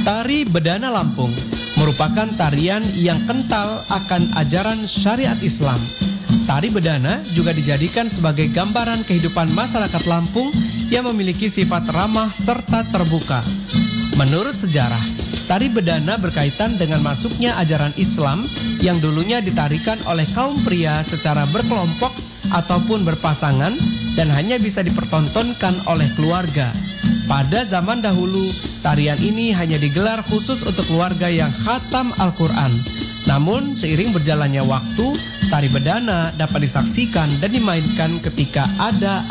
Tari Bedana Lampung merupakan tarian yang kental akan ajaran syariat Islam. Tari bedana juga dijadikan sebagai gambaran kehidupan masyarakat Lampung yang memiliki sifat ramah serta terbuka. Menurut sejarah, tari bedana berkaitan dengan masuknya ajaran Islam yang dulunya ditarikan oleh kaum pria secara berkelompok ataupun berpasangan dan hanya bisa dipertontonkan oleh keluarga. Pada zaman dahulu, tarian ini hanya digelar khusus untuk keluarga yang khatam Al-Quran. Namun, seiring berjalannya waktu, tari bedana dapat disaksikan dan dimainkan ketika ada